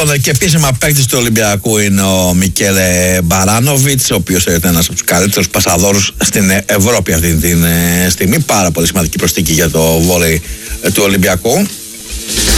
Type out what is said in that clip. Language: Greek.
Λοιπόν, και επίσημα παίκτης του Ολυμπιακού είναι ο Μικέλε Μπαράνοβιτς, ο οποίος είναι ένας από τους καλύτερους πασαδόρους στην Ευρώπη αυτή τη στιγμή. Πάρα πολύ σημαντική προσθήκη για το βόλεϊ του Ολυμπιακού.